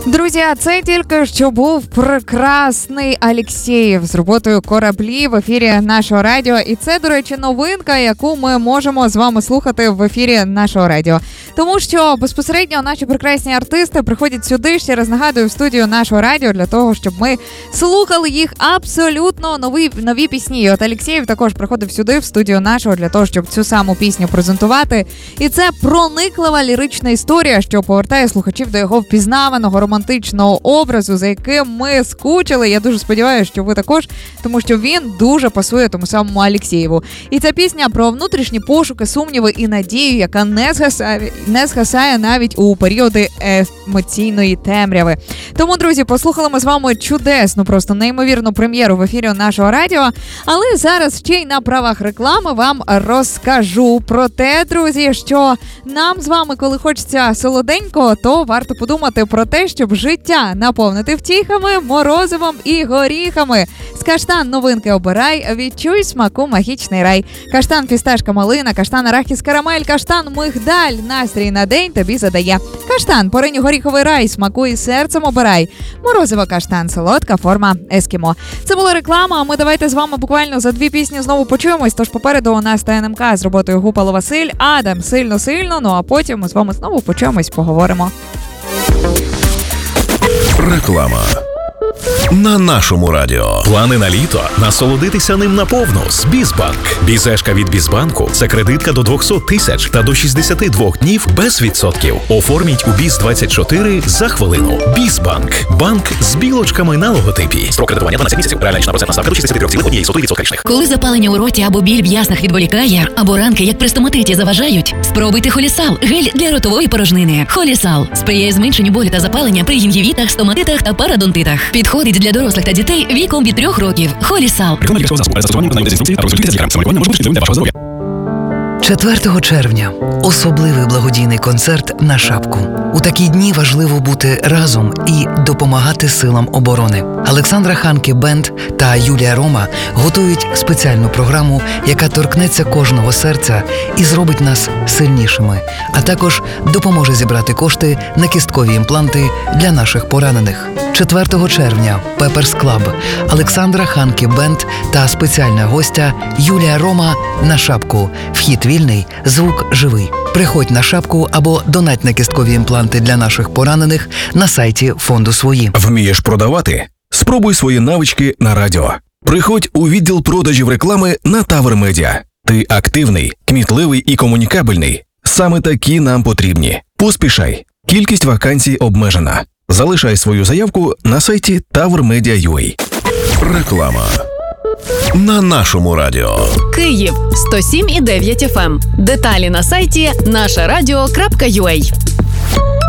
Друзі, це тільки що був прекрасний Алєксєєв з роботою «Кораблі» в ефірі нашого радіо. І це, до речі, новинка, яку ми можемо з вами слухати в ефірі нашого радіо. Тому що безпосередньо наші прекрасні артисти приходять сюди, ще раз нагадую, в студію нашого радіо для того, щоб ми слухали їх абсолютно нові пісні. І от Алєксєєв також приходив сюди, в студію нашого, для того, щоб цю саму пісню презентувати. І це прониклива лірична історія, що повертає слухачів до його впізнаваного романтичного образу, за яким ми скучили. Я дуже сподіваюся, що ви також, тому що він дуже пасує тому самому Алєксєєву. І ця пісня про внутрішні пошуки, сумніви і надію, яка не згасає навіть у періоди емоційної темряви. Тому, друзі, послухали ми з вами чудесну, просто неймовірну прем'єру в ефірі нашого радіо. Але зараз ще й на правах реклами вам розкажу про те, друзі, що нам з вами, коли хочеться солоденького, то варто подумати про те, щоб життя наповнити втіхами, морозивом і горіхами. З каштан новинки обирай, відчуй смаку магічний рай. Каштан фісташка малина, каштан арахіс карамель, каштан мигдаль, настрій на день тобі задає. Каштан поринь горіховий рай, смакуй серцем обирай. Морозиво каштан, солодка форма ескімо. Це була реклама, а ми давайте з вами буквально за 2 пісні знову почуємось, тож попереду у нас ТНМК з роботою Гупало Василь, Адам сильно-сильно, ну а потім ми з вами знову почуємось, поговоримо. Реклама на нашому радіо. Плани на літо? Насолодитися ним наповну з Бізбанк. Бізешка від Бізбанку – це кредитка до 200 тисяч та до 62 днів без відсотків. Оформіть у Біз24 за хвилину. Бізбанк. Банк з білочками на логотипі. Строк кредитування 12 місяців. Реальна річна процентна ставка до 63,1% річних. Коли запалення у роті або біль в яснах відволікає, або ранки, як при стоматиті, заважають, спробуйте Холісал – гель для ротової порожнини. Холісал сприяє зменшенню болю та запалення при гінгівітах, стоматитах та парадонтитах. Підходить для дорослих та дітей віком від 3 років. Холісал. Реклама лікарського засобу. Перед застосуванням виконайте інструкції та розконсультуйте з лікарем. Самолікування може бути шкідливим для вашого здоров'я. 4 червня – особливий благодійний концерт на Шапку. У такі дні важливо бути разом і допомагати силам оборони. Олександра Ханке Бенд та Юлія Рома готують спеціальну програму, яка торкнеться кожного серця і зробить нас сильнішими, а також допоможе зібрати кошти на кісткові імпланти для наших поранених. 4 червня – Пеперс Клаб, Олександра Ханке Бенд та спеціальна гостя Юлія Рома на Шапку. Вхід вільний, звук живий. Приходь на Шапку або донать на кісткові імпланти для наших поранених на сайті фонду «Свої». Вмієш продавати? Спробуй свої навички на радіо. Приходь у відділ продажів реклами на Тавр Медіа. Ти активний, кмітливий і комунікабельний. Саме такі нам потрібні. Поспішай. Кількість вакансій обмежена. Залишай свою заявку на сайті tavrmedia.ua. Реклама на нашому радіо. Київ 107,9 FM. Деталі на сайті нашарадіо.ua.